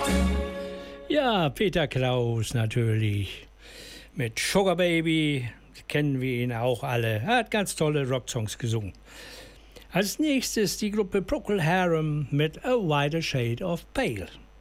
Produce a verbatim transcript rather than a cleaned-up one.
Ja, Peter Klaus natürlich. Mit Sugar Baby kennen wir ihn auch alle. Er hat ganz tolle Rocksongs gesungen. Als nächstes die Gruppe Procol Harum mit A Wider Shade of Pale.